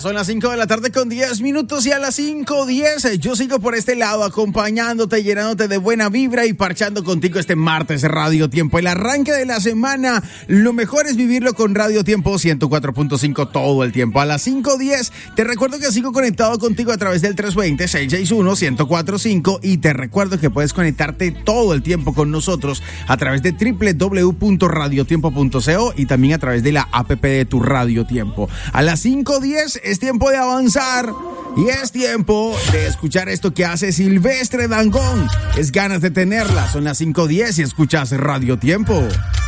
son las 5 de la tarde con 10 minutos y a las 5:10 yo sigo por este lado acompañándote, llenándote de buena vibra y parchando contigo este martes Radio Tiempo. El arranque de la semana, lo mejor es vivirlo con Radio Tiempo 104.5 todo el tiempo. A las 5:10 te recuerdo que sigo conectado contigo a través del 320-661-1045 y te recuerdo que puedes conectarte todo el tiempo con nosotros a través de www.radiotiempo.co y también a través de la app de tu Radio Tiempo. A las 5:10 es tiempo de avanzar y es tiempo de escuchar esto que hace Silvestre Dangond. Es ganas de tenerla. Son las 5:10 y escuchas Radio Tiempo.